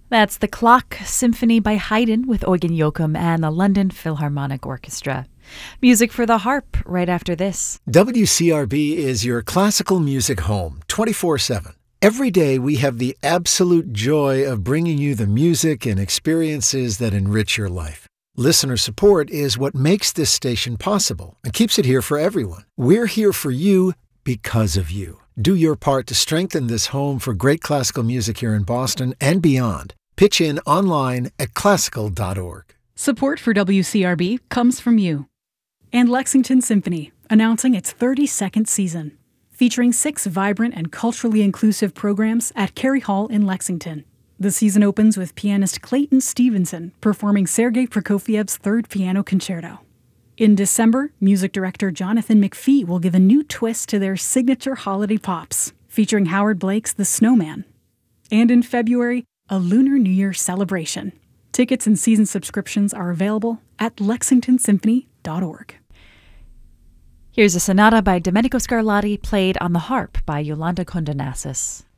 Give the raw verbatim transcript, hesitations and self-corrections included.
That's The Clock Symphony by Haydn with Eugen Joachim and the London Philharmonic Orchestra. Music for the harp right after this. W C R B is your classical music home, twenty-four seven. Every day we have the absolute joy of bringing you the music and experiences that enrich your life. Listener support is what makes this station possible and keeps it here for everyone. We're here for you because of you. Do your part to strengthen this home for great classical music here in Boston and beyond. Pitch in online at classical dot org. Support for W C R B comes from you. And Lexington Symphony, announcing its thirty-second season, featuring six vibrant and culturally inclusive programs at Cary Hall in Lexington. The season opens with pianist Clayton Stevenson performing Sergei Prokofiev's Third Piano Concerto. In December, music director Jonathan McPhee will give a new twist to their signature holiday pops, featuring Howard Blake's The Snowman. And in February, a Lunar New Year celebration. Tickets and season subscriptions are available at lexington symphony dot org. Here's a sonata by Domenico Scarlatti played on the harp by Yolanda Condonassis.